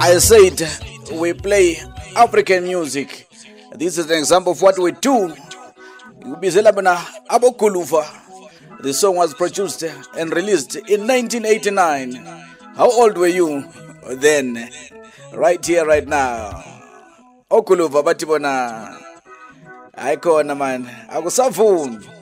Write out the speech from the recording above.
I said we play African music. This is an example of what we do. The song was produced and released in 1989. How old were you then? Right here, right now. Okuluva batibona. Ayikona man. Akusafuni.